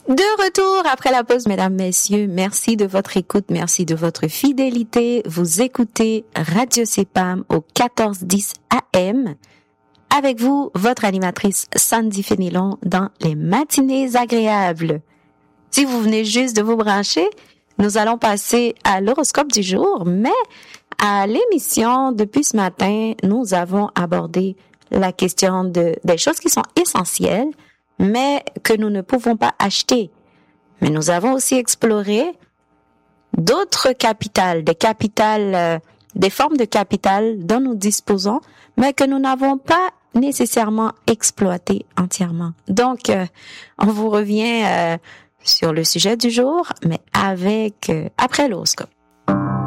De retour après la pause, mesdames, messieurs. Merci de votre écoute, merci de votre fidélité. Vous écoutez Radio CEPAM au 1410 AM. Avec vous, votre animatrice Sandy Fénelon dans les matinées agréables. Si vous venez juste de vous brancher, nous allons passer à l'horoscope du jour, mais à l'émission, depuis ce matin, nous avons abordé la question des choses qui sont essentielles, mais que nous ne pouvons pas acheter. Mais nous avons aussi exploré d'autres capitales, des formes de capital dont nous disposons, mais que nous n'avons pas nécessairement exploité entièrement. Donc, on vous revient sur le sujet du jour, mais après l'horoscope.